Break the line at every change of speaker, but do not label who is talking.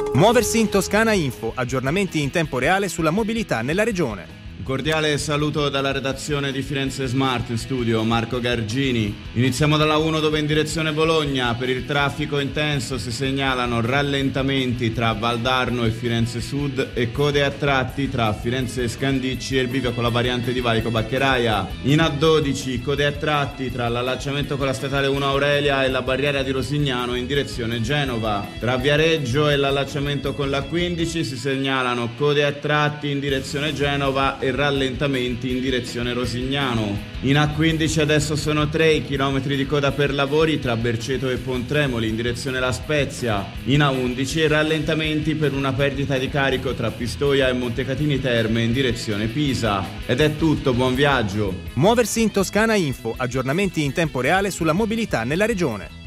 Muoversi in Toscana Info, aggiornamenti in tempo reale sulla mobilità nella regione.
Un cordiale saluto dalla redazione di Firenze Smart, in studio Marco Gargini. Iniziamo dalla 1 dove in direzione Bologna per il traffico intenso si segnalano rallentamenti tra Valdarno e Firenze Sud e code a tratti tra Firenze Scandicci e il bivio con la variante di Valico Baccheraia. In A12 code a tratti tra l'allacciamento con la statale 1 Aurelia e la barriera di Rosignano in direzione Genova. Tra Viareggio e l'allacciamento con la 15 si segnalano code a tratti in direzione Genova e rallentamenti in direzione Rosignano. In A15 adesso sono 3 i chilometri di coda per lavori tra Berceto e Pontremoli in direzione La Spezia. In A11 rallentamenti per una perdita di carico tra Pistoia e Montecatini Terme in direzione Pisa. Ed è tutto, buon viaggio.
Muoversi in Toscana Info, aggiornamenti in tempo reale sulla mobilità nella regione.